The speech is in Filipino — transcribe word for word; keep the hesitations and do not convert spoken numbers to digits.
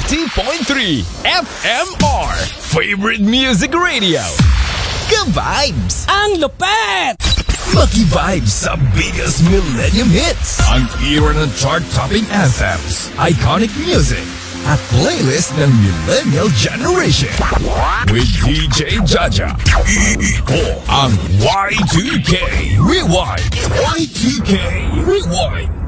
ninety point three F M R Favorite Music Radio. Ka-vibes! Ang lupet! Maki-vibes sa biggest millennium hits. Ang era ng chart-topping anthems, iconic music, at playlist ng millennial generation. With D J Jaja, ito ang Y two K Rewind. Y two K Rewind.